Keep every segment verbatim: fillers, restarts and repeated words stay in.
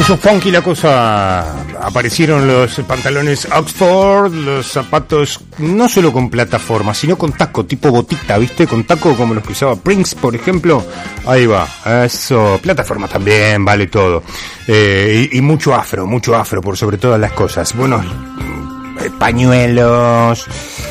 puso funky la cosa. Aparecieron los pantalones Oxford, los zapatos no solo con plataforma, sino con taco, tipo botita, ¿viste? Con taco como los que usaba Prince, por ejemplo. Ahí va, eso. Plataforma también, vale todo. Eh, y, y mucho afro, mucho afro por sobre todas las cosas. Bueno, eh, pañuelos,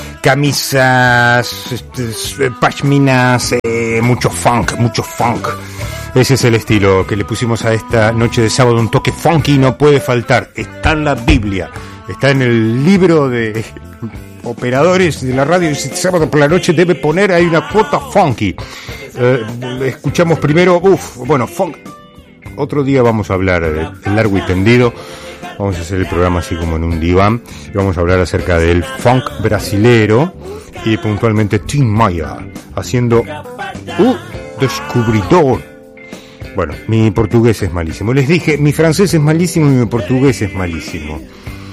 camisas, este, pashminas, eh, mucho funk, mucho funk. Ese es el estilo que le pusimos a esta noche de sábado, un toque funky no puede faltar. Está en la Biblia, está en el libro de operadores de la radio. Este sábado por la noche debe poner ahí una cuota funky. Eh, escuchamos primero, uff, bueno, funk. Otro día vamos a hablar eh, largo y tendido. Vamos a hacer el programa así como en un diván y vamos a hablar acerca del funk brasilero y puntualmente Tim Maia haciendo uh, descubridor. Bueno, mi portugués es malísimo. Les dije, mi francés es malísimo y mi portugués es malísimo.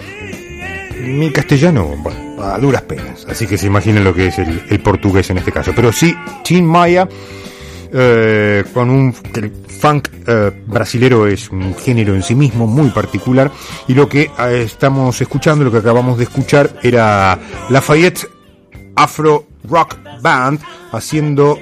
Mi castellano, bueno, a duras penas. Así que se imaginen lo que es el, el portugués en este caso. Pero sí, Tim Maia, eh, con un... El funk eh, brasilero es un género en sí mismo muy particular. Y lo que eh, estamos escuchando, lo que acabamos de escuchar, era Lafayette Afro Rock Band haciendo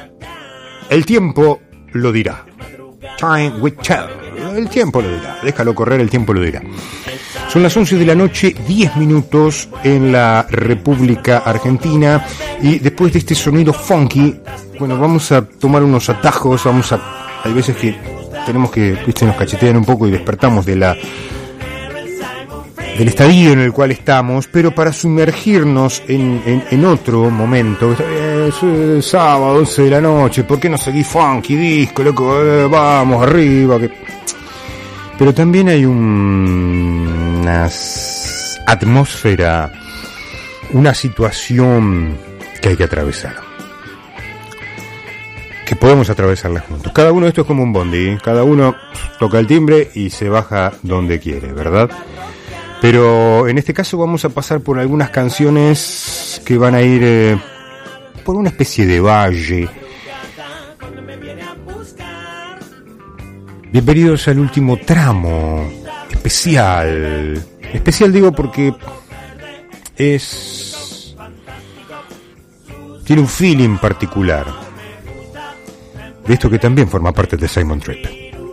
El tiempo lo dirá. Time will tell. El tiempo lo dirá. Déjalo correr, el tiempo lo dirá. Son las once de la noche, diez minutos en la República Argentina. Y después de este sonido funky, bueno, vamos a tomar unos atajos. Vamos a... Hay veces que tenemos que, viste, nos cachetean un poco y despertamos de la... del estadio en el cual estamos, pero para sumergirnos en, en, en otro momento. Es, es sábado, once de la noche, ¿por qué no seguís funky, disco, loco? Eh, vamos, arriba. Que... Pero también hay un, una atmósfera, una situación que hay que atravesar. Que podemos atravesarla juntos. Cada uno de estos es como un bondi, cada uno toca el timbre y se baja donde quiere, ¿verdad? Pero en este caso vamos a pasar por algunas canciones que van a ir eh, por una especie de valle. Bienvenidos al último tramo especial. Especial digo porque es... tiene un feeling particular. De esto que también forma parte de Simon Trip.